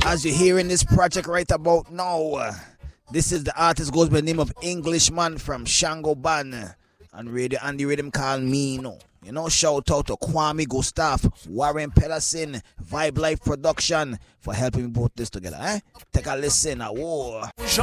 As you're hearing this project right about now, this is the artist goes by the name of Englishman from Shango Ban and radio and the rhythm called Mino. You know, shout out to Kwame Gustav, Warren Pedersen, Vibe Life Production for helping me put this together. Take a listen. Whoa.